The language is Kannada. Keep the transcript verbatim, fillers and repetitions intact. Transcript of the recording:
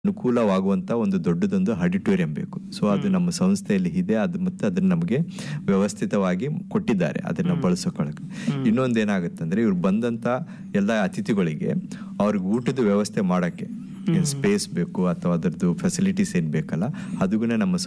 ಅನುಕೂಲವಾಗುವಂತ ಒಂದು ದೊಡ್ಡದೊಂದು ಆಡಿಟೋರಿಯಂ ಬೇಕು. ಸೊ ಅದು ನಮ್ಮ ಸಂಸ್ಥೆಯಲ್ಲಿ ಇದೆ. ಅದು ಮತ್ತೆ ಅದನ್ನ ನಮಗೆ ವ್ಯವಸ್ಥಿತವಾಗಿ ಕೊಟ್ಟಿದ್ದಾರೆ ಅದನ್ನ ಬಳಸ್ಕೊಳ್ಳಕ್ಕೆ. ಇನ್ನೊಂದೇನಾಗುತ್ತಂದ್ರೆ ಇವ್ರು ಬಂದಂತ ಎಲ್ಲ ಅತಿಥಿಗಳಿಗೆ ಅವ್ರಿಗೆ ಊಟದ ವ್ಯವಸ್ಥೆ ಮಾಡಕ್ಕೆ ಸ್ಪೇಸ್ ಬೇಕು ಅಥವಾ ಅದರದ್ದು ಫೆಸಿಲಿಟೀಸ್ ಏನ್ ಬೇಕಲ್ಲ ಅದಕ್ಕೂ ನಮ್ಮ